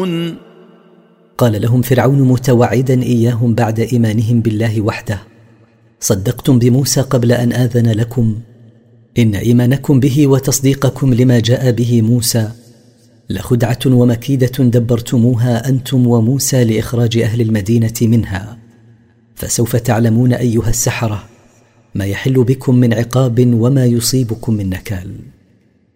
فرعون. قال لهم فرعون متوعدا إياهم بعد إيمانهم بالله وحده: صدقتم بموسى قبل أن آذن لكم، إن إيمانكم به وتصديقكم لما جاء به موسى لخدعة ومكيدة دبرتموها أنتم وموسى لإخراج أهل المدينة منها، فسوف تعلمون أيها السحرة ما يحل بكم من عقاب وما يصيبكم من نكال.